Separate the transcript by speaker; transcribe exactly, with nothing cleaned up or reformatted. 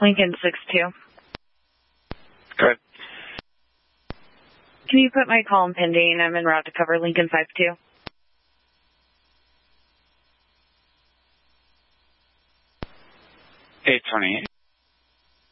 Speaker 1: Lincoln six two.
Speaker 2: Good.
Speaker 1: Can you put my call in pending? I'm en route to cover Lincoln five two.
Speaker 2: eight twenty-eight.